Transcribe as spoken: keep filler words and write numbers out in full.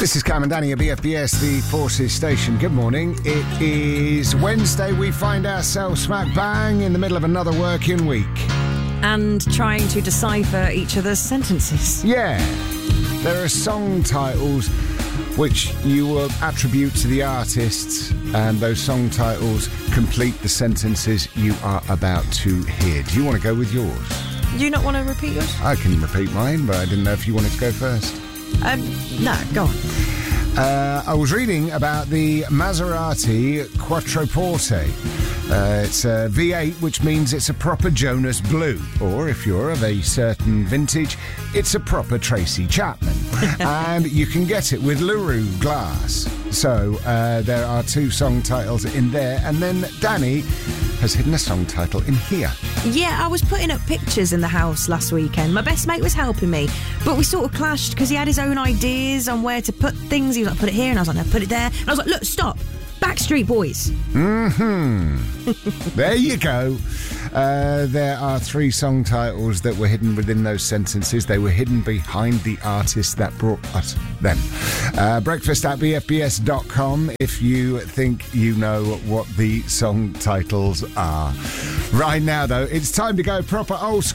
This is Cam and Danny at B F B S, the Forces Station. Good morning. It is Wednesday. We find ourselves smack bang in the middle of another working week. And trying to decipher each other's sentences. Yeah. There are song titles which you will attribute to the artists, and those song titles complete the sentences you are about to hear. Do you want to go with yours? Do you not want to repeat yours? I can repeat mine, but I didn't know if you wanted to go first. Um, no, go on. Uh, I was reading about the Maserati Quattroporte. Uh, it's a V eight, which means it's a proper Jonas Blue. Or, if you're of a certain vintage, it's a proper Tracy Chapman. And you can get it with LaRue glass. So, uh, there are two song titles in there. And then Danny has hidden a song title in here. Yeah, I was putting up pictures in the house last weekend. My best mate was helping me, but we sort of clashed because he had his own ideas on where to put things. He was like, put it here, and I was like, no, put it there. And I was like, look, stop. Backstreet Boys. Mm-hmm. There you go. Uh, there are three song titles that were hidden within those sentences. They were hidden behind the artists that brought us them. Uh, breakfast at b f b s dot com if you think you know what the song titles are. Right now, though, it's time to go proper old school.